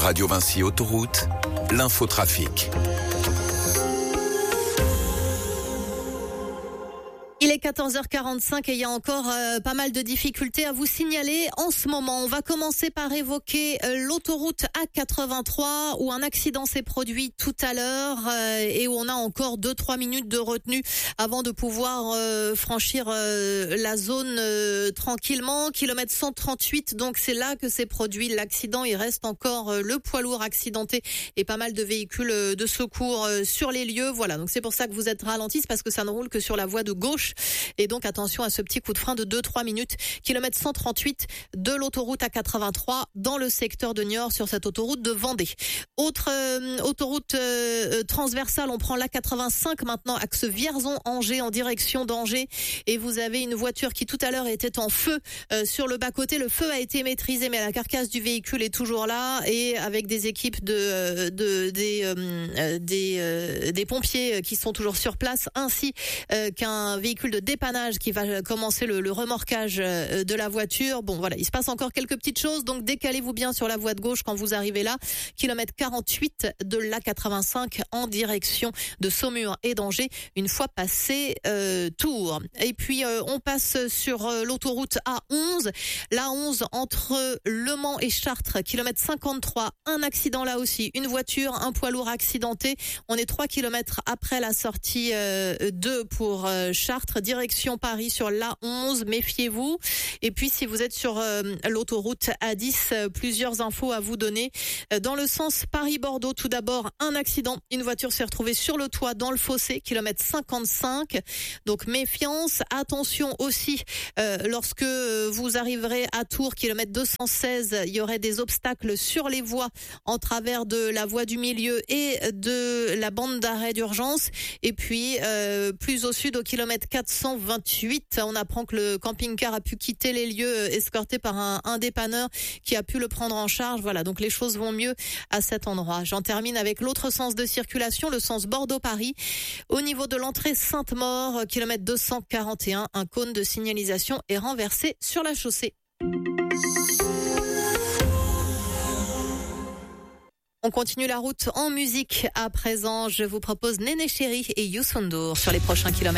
Radio Vinci Autoroute, l'infotrafic. Il est 14h45 et il y a encore pas mal de difficultés à vous signaler en ce moment. On va commencer par évoquer l'autoroute A83 où un accident s'est produit tout à l'heure et où on a encore 2-3 minutes de retenue avant de pouvoir franchir la zone tranquillement. Kilomètre 138, donc c'est là que s'est produit l'accident. Il reste encore le poids lourd accidenté et pas mal de véhicules de secours sur les lieux. Voilà, donc c'est pour ça que vous êtes ralentis, parce que ça ne roule que sur la voie de gauche. Et donc attention à ce petit coup de frein de 2-3 minutes. Kilomètre 138 de l'autoroute A83 dans le secteur de Niort, sur cette autoroute de Vendée. Autre autoroute transversale, on prend l'A85 maintenant, axe Vierzon-Angers en direction d'Angers. Et vous avez une voiture qui tout à l'heure était en feu sur le bas-côté. Le feu a été maîtrisé, mais la carcasse du véhicule est toujours là. Et avec des équipes des pompiers qui sont toujours sur place, ainsi qu'un véhicule de dépannage qui va commencer le remorquage de la voiture. Bon, voilà, il se passe encore quelques petites choses, donc décalez-vous bien sur la voie de gauche quand vous arrivez là. Kilomètre 48 de l'A85 en direction de Saumur et d'Angers, une fois passé Tours. Et puis on passe sur l'autoroute A11. L'A11 entre Le Mans et Chartres, kilomètre 53. Un accident là aussi, une voiture, un poids lourd accidenté. On est 3 kilomètres après la sortie 2 pour Chartres, direction Paris sur l'A11, méfiez-vous. Et puis si vous êtes sur l'autoroute A10, plusieurs infos à vous donner. Dans le sens Paris-Bordeaux, tout d'abord, un accident. Une voiture s'est retrouvée sur le toit dans le fossé, kilomètre 55. Donc méfiance. Attention aussi, lorsque vous arriverez à Tours, kilomètre 216, il y aurait des obstacles sur les voies en travers de la voie du milieu et de la bande d'arrêt d'urgence. Et puis plus au sud, au kilomètre 428, on apprend que le camping-car a pu quitter les lieux, escorté par un dépanneur qui a pu le prendre en charge. Voilà, donc les choses vont mieux à cet endroit. J'en termine avec l'autre sens de circulation, le sens Bordeaux-Paris. Au niveau de l'entrée Sainte-Maure, kilomètre 241, un cône de signalisation est renversé sur la chaussée. On continue la route en musique à présent. Je vous propose Néné Chéri et Youssou N'Dour sur les prochains kilomètres.